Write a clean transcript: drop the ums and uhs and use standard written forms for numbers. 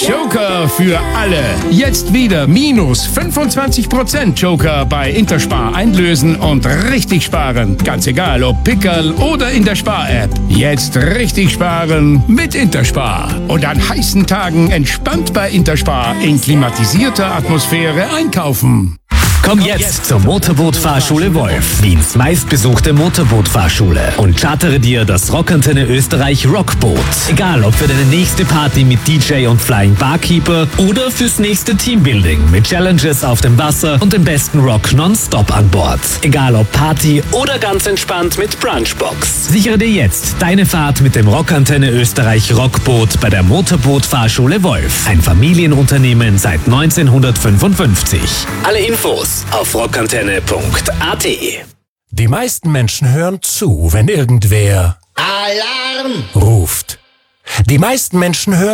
Joker für alle. Jetzt wieder minus 25% Joker bei Interspar einlösen und richtig sparen. Ganz egal, ob Pickerl oder in der Spar-App. Jetzt richtig sparen mit Interspar. Und an heißen Tagen entspannt bei Interspar in klimatisierter Atmosphäre einkaufen. Komm jetzt zur Motorbootfahrschule Wolf, Wiens meistbesuchte Motorbootfahrschule, und chartere dir das Rockantenne Österreich Rockboot. Egal ob für deine nächste Party mit DJ und Flying Barkeeper oder fürs nächste Teambuilding mit Challenges auf dem Wasser und dem besten Rock nonstop an Bord. Egal ob Party oder ganz entspannt mit Brunchbox. Sichere dir jetzt deine Fahrt mit dem Rockantenne Österreich Rockboot bei der Motorbootfahrschule Wolf. Ein Familienunternehmen seit 1955. Alle Infos auf rockantenne.at. Die meisten Menschen hören zu, wenn irgendwer Alarm! ruft. Die meisten Menschen hören